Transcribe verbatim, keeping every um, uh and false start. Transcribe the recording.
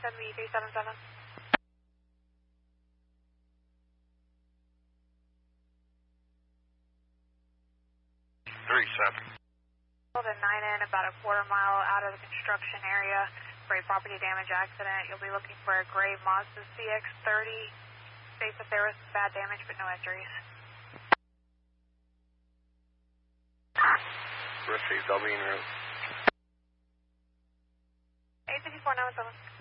send me three seven seven. three seven. Pulled a nine in about a quarter mile out of the construction area for a property damage accident. You'll be looking for a gray Mazda C X thirty. States that there was some bad damage but no injuries. Received, I'll be en route. eight six four nine one seven.